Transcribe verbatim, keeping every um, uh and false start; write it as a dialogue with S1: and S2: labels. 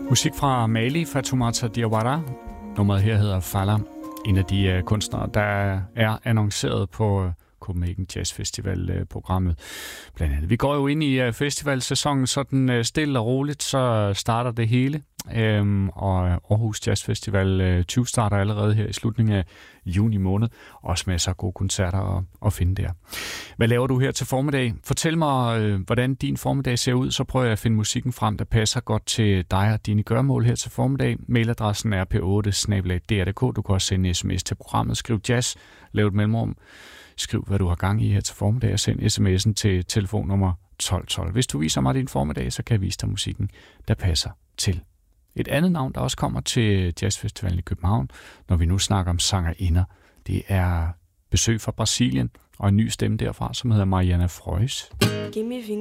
S1: Musik fra Mali, Fatoumata Diawara. Nummeret her hedder Fala. En af de uh, kunstnere, der er annonceret på uh, Copenhagen Jazz Festival-programmet. Blandt andet. Vi går jo ind i uh, festivalsæsonen sådan uh, stille og roligt, så starter det hele. Øhm, og Aarhus Jazz Festival øh, tyve starter allerede her i slutningen af juni måned. Også masser af gode koncerter at, at finde der. Hvad laver du her til formiddag? Fortæl mig, øh, hvordan din formiddag ser ud, så prøver jeg at finde musikken frem, der passer godt til dig og dine gørmål her til formiddag. Mailadressen er p otte snabel-a d r punktum d k. Du kan også sende en sms til programmet. Skriv jazz, lav et mellemrum. Skriv, hvad du har gang i her til formiddag, og send sms'en til telefonnummer tolv tolv. Hvis du viser mig din formiddag, så kan jeg vise dig musikken, der passer til. Et andet navn, der også kommer til Jazzfestivalen i København, når vi nu snakker om sangerinder, det er besøg fra Brasilien og en ny stemme derfra, som hedder Mariana Frois.